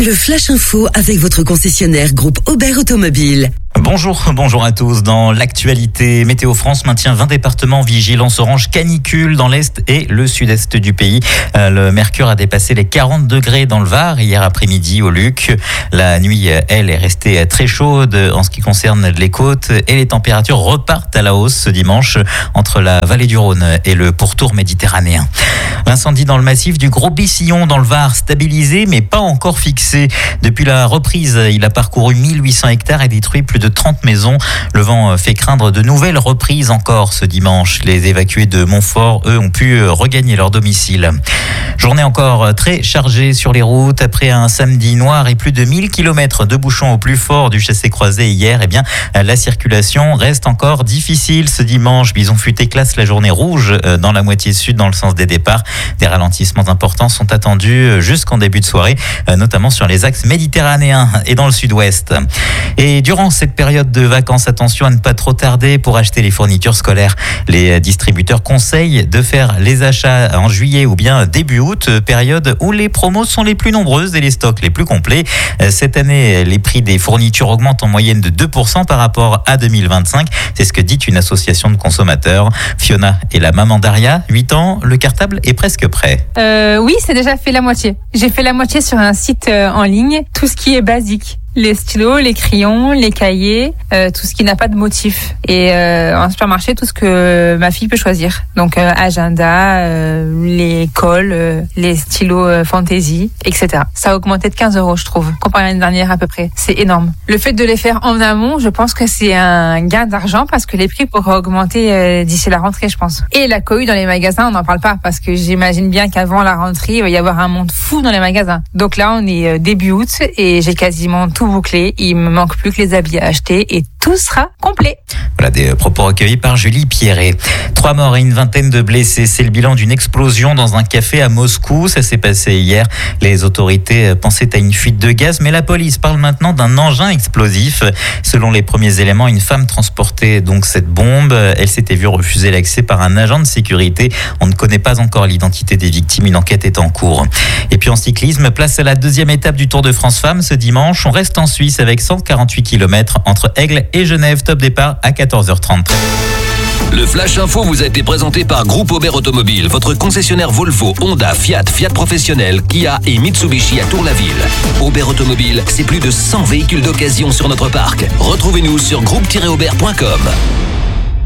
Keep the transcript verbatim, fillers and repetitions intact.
Le Flash Info avec votre concessionnaire groupe Aubert Automobile. Bonjour, bonjour à tous. Dans l'actualité, Météo France maintient vingt départements en vigilance orange canicule dans l'est et le sud-est du pays. Le mercure a dépassé les quarante degrés dans le Var hier après-midi au Luc. La nuit, elle, est restée très chaude en ce qui concerne les côtes et les températures repartent à la hausse ce dimanche entre la vallée du Rhône et le pourtour méditerranéen. L'incendie dans le massif du Gros Bissillon dans le Var stabilisé mais pas encore fixé. Depuis la reprise, il a parcouru mille huit cents hectares et détruit plus de trente maisons. Le vent fait craindre de nouvelles reprises encore ce dimanche. Les évacués de Montfort, eux, ont pu regagner leur domicile. Journée encore très chargée sur les routes. Après un samedi noir et plus de mille kilomètres de bouchons au plus fort du chassé-croisé hier, eh bien, la circulation reste encore difficile ce dimanche. Bison Futé classe la journée rouge dans la moitié sud dans le sens des départs. Des ralentissements importants sont attendus jusqu'en début de soirée, notamment sur les axes méditerranéens et dans le sud-ouest. Et durant cette période de vacances, attention à ne pas trop tarder pour acheter les fournitures scolaires. Les distributeurs conseillent de faire les achats en juillet ou bien début août, période où les promos sont les plus nombreuses et les stocks les plus complets. Cette année, les prix des fournitures augmentent en moyenne de deux pour cent par rapport à deux mille vingt-cinq. C'est ce que dit une association de consommateurs. Fiona est la maman d'Aria, huit ans. Le cartable est presque prêt. Euh, oui, c'est déjà fait la moitié. J'ai fait la moitié sur un site euh, en ligne. Tout ce qui est basique. Les stylos, les crayons, les cahiers, euh, tout ce qui n'a pas de motif. Et euh, en supermarché, tout ce que ma fille peut choisir. Donc euh, agenda, euh, les cols, euh, les stylos euh, fantasy, et cetera. Ça a augmenté de quinze euros, je trouve, comparé à l'année dernière à peu près. C'est énorme. Le fait de les faire en amont, je pense que c'est un gain d'argent parce que les prix pourraient augmenter euh, d'ici la rentrée, je pense. Et la cohue dans les magasins, on n'en parle pas parce que j'imagine bien qu'avant la rentrée, il va y avoir un monde fou dans les magasins. Donc là, on est euh, début août et j'ai quasiment tout bouclé, il me manque plus que les habits à acheter et tout sera complet. Voilà des propos recueillis par Julie Pierret. Trois morts et une vingtaine de blessés, c'est le bilan d'une explosion dans un café à Moscou. Ça s'est passé hier. Les autorités pensaient à une fuite de gaz, mais la police parle maintenant d'un engin explosif. Selon les premiers éléments, une femme transportait donc cette bombe. Elle s'était vue refuser l'accès par un agent de sécurité. On ne connaît pas encore l'identité des victimes. Une enquête est en cours. Et puis en cyclisme, place à la deuxième étape du Tour de France Femmes ce dimanche. On reste en Suisse avec cent quarante-huit kilomètres entre Aigle et Genève. Top départ à quatorze heures trente. Le Flash Info vous a été présenté par Groupe Aubert Automobile, votre concessionnaire Volvo, Honda, Fiat, Fiat Professionnel, Kia et Mitsubishi à Tour-la-Ville. Aubert Automobile, c'est plus de cent véhicules d'occasion sur notre parc. Retrouvez-nous sur groupe tiret aubert point com.